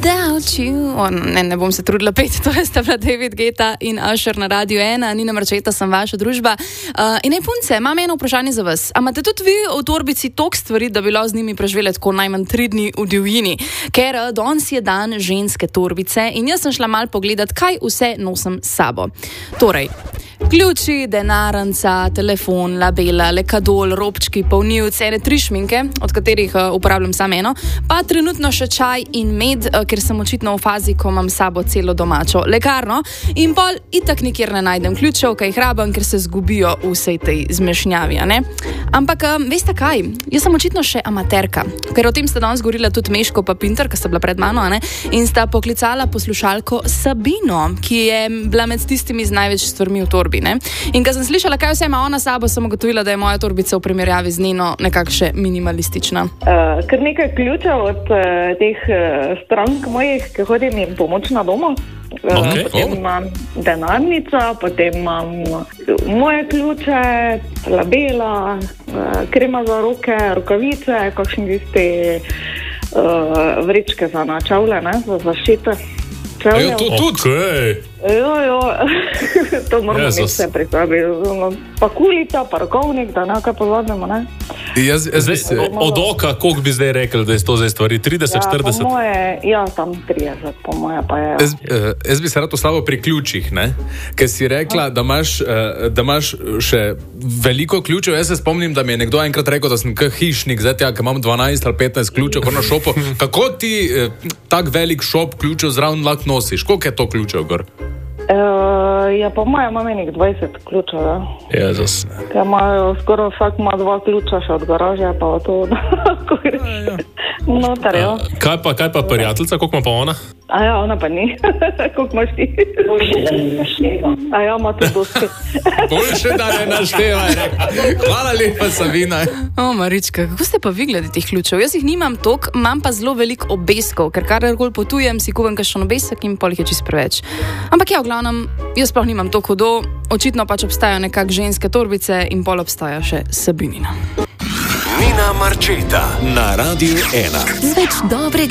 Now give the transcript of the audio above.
Without you. Ne bom se trudila peti, to je sta bila David Guetta in Usher na Radio 1. Nina Marčeta, sem vaša družba. In punce, imam eno vprašanje za vas. A imate tudi vi v torbici toliko stvari, da bi lahko z njimi preživeli tako najmanj 3 dni v divjini? Ker danes je dan ženske torbice in jaz sem šla mal pogledat, kaj vse nosim s sabo. Torej, ključi, denarnica, telefon, labela, lekadol, robčki, polnilce, 3 šminke, od katerih uporabljam samo eno, pa trenutno še čaj in med, ker sem očitno v fazi, ko imam s sabo celo domačo lekarno in pol itak nikjer ne najdem ključev, kaj jih rabim, ker se zgubijo v vsej tej zmešnjavi, ne? Ampak, veste kaj? Jaz sem očitno še amaterka, ker o tem sta danes govorila tudi Meško pa Pinter, ki sta bila pred mano, ne? In sta poklicala poslušalko Sabino, ki je bila med tistimi z največ stvarmi v torbi. Ne? In ko sem slišala, kaj vse ima ona sabo, sem ugotovila, da je moja torbica v primerjavi z njeno nekako še minimalistična. Kar nekaj ključev od teh strank mojih, ki hodim jim pomoč na domu. Potem imam denarnico, potem imam moje ključe, labela, krema za roke, rokavice, kakšni tisti vrečke za načavle, ne, za zaščite. Ja, to tudi? Jo, to moramo imeti vse pripraviti. Pa kulica, pa rokovnik, da nekaj pozabimo, ne? Od oka, koliko bi zdaj rekel, da je to zdaj stvari? 30, 40? Po moje, tam 30, po moje pa je. Jaz bi se rad ustavil pri ključih, ne? Ker si rekla, da imaš še veliko ključev. Jaz se spomnim, da mi je nekdo enkrat rekel, da sem hišnik, zdaj ker imam 12 ali 15 ključev na šopu. Kako ti tak velik šop ključev zraven lahko nosiš? Koliko je to ključev gor? Po mojem imam enih 20 ključev, ja. Jezus. Ker imajo, skoraj vsak ima 2 ključa še od garaže, pa to, ko greš noter, ja. Kaj pa prijateljica, koliko ima pa ona? Ona pa ni. Koliko imaš ti? Ima to dosti. Boljše, da ne naštevaj. Hvala lepa, Sabina. Marička, kako ste pa vi glede teh ključev? Jaz jih nimam toliko, imam pa zelo veliko obeskov, ker karkoli potujem, si kuvam kakšen obesek in pol jih je čisto preveč. Ampak v glavnem, jaz sploh nimam toliko hudo, očitno pač obstajajo nekak ženske torbice in pol obstaja še Sabinina. Nina Marčeta na Radio 1. Več dobrega.